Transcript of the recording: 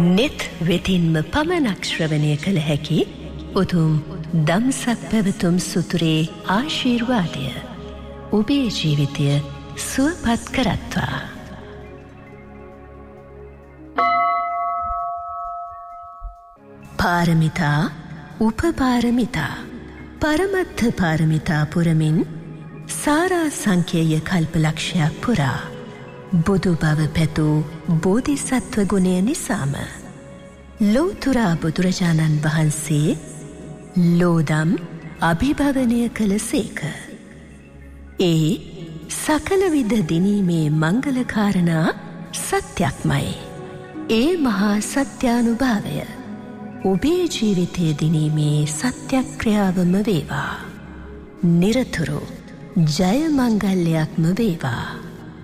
නෙත් වෙතින්ම පමණක් ශ්‍රවණය කළ හැකි උතුම් දම්සක් පැවතුම් සුතුරේ ආශිර්වාදය ඔබේ ජීවිතය සුවපත් කරත්වා. පාරමිතා උපපාරමිතා පරමත්ථ පාරමිතා පුරමින් සාරා සංඛ්‍යය කල්පලක්ෂයක් පුරා බුදු බව පැතූ බෝධිසත්ව ගුණය නිසාම ලෝතුරා බුදුරජාණන් වහන්සේ ලෝදම් අභිභවනය කළ සේක. ඒ සකලවිධ දිනීමේ මංගලකාරණා සත්‍යක්මයි. ඒ මහා සත්‍යානුභාවය ඔබේ ජීවිතය දිනීමේ සත්‍යක්‍රියාවම වේවා. නිරතුරු ජය මංගල්‍යයක්ම වේවා.